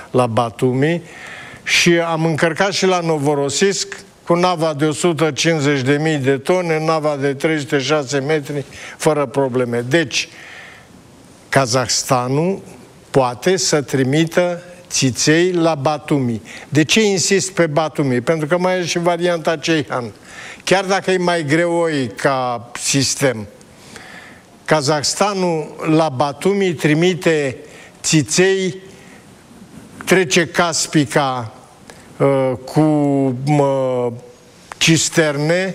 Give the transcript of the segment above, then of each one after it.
la Batumi și am încărcat și la Novorossiysk cu nava de 150.000 de tone, nava de 306 metri, fără probleme. Deci, Kazahstanul poate să trimită țiței la Batumi. De ce insist pe Batumi? Pentru că mai e și varianta Ceyhan. Chiar dacă e mai greoi ca sistem, Kazahstanul la Batumi trimite țiței, trece Caspica cu cisterne,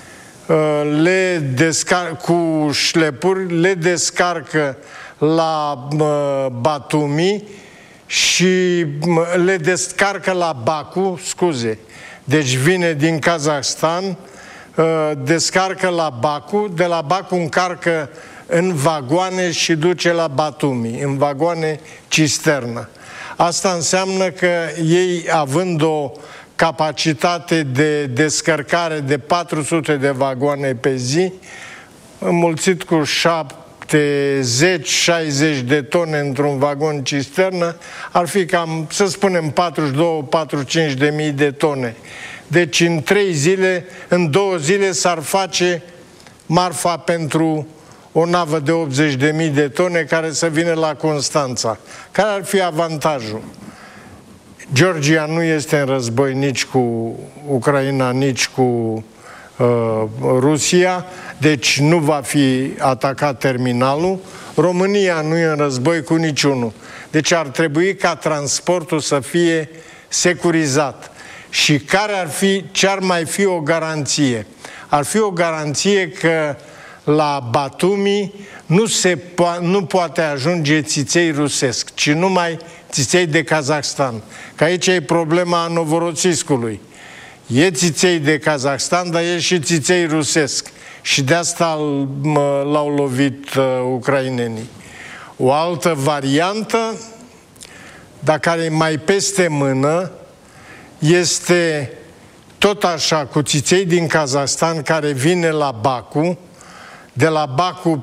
cu șlepuri, le descarcă la Batumi și le descarcă la Baku, scuze. Deci vine din Kazahstan, descarcă la Baku, de la Baku încarcă în vagoane și duce la Batumi, în vagoane cisternă. Asta înseamnă că ei, având o capacitate de descărcare de 400 de vagoane pe zi, înmulțit cu 70-60 de tone într-un vagon cisternă, ar fi cam, să spunem, 42-45 de mii de tone. Deci în 2 zile s-ar face marfa pentru o navă de 80.000 de tone care să vină la Constanța. Care ar fi avantajul? Georgia nu este în război nici cu Ucraina, nici cu Rusia, deci nu va fi atacat terminalul. România nu e în război cu niciunul. Deci ar trebui ca transportul să fie securizat. Și ce ar mai fi o garanție? Ar fi o garanție că la Batumi nu poate ajunge țiței rusesc, ci numai țiței de Kazahstan. Că aici e problema Novorossiyskului. E țiței de Kazahstan, dar e și țiței rusesc. Și de asta l-au lovit ucrainenii. O altă variantă, dar care e mai peste mână, este tot așa, cu țiței din Kazahstan care vine la Baku. De la Baku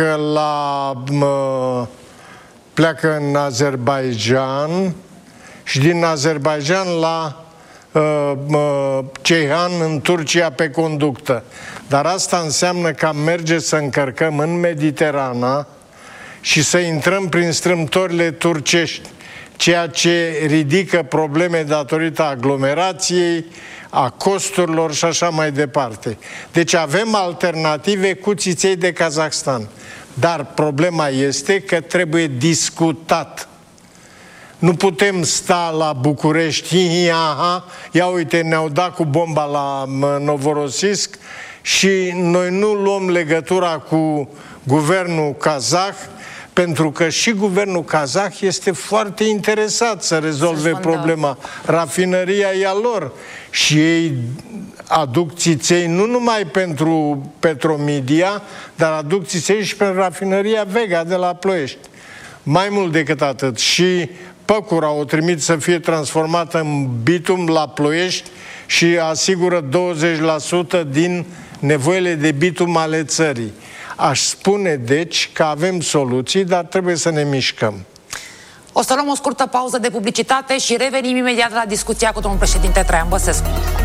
pleacă în Azerbaijan și din Azerbaijan la Ceyhan, în Turcia, pe conductă. Dar asta înseamnă că am merge să încărcăm în Mediterana și să intrăm prin strâmtorile turcești, ceea ce ridică probleme datorită aglomerației, a costurilor și așa mai departe. Deci avem alternative cu țiței de Kazahstan. Dar problema este că trebuie discutat. Nu putem sta la București, ia uite, ne-au dat cu bomba la Novorossiysk și noi nu luăm legătura cu guvernul kazah, pentru că și guvernul kazah este foarte interesat să rezolve problema. Rafinăria e a lor și ei aduc țiței nu numai pentru Petromedia, dar aduc țiței și pentru rafinăria Vega de la Ploiești. Mai mult decât atât, și Păcura o trimit să fie transformată în bitum la Ploiești și asigură 20% din nevoile de bitum ale țării. Aș spune, deci, că avem soluții, dar trebuie să ne mișcăm. O să luăm o scurtă pauză de publicitate și revenim imediat la discuția cu domnul președinte Traian Băsescu.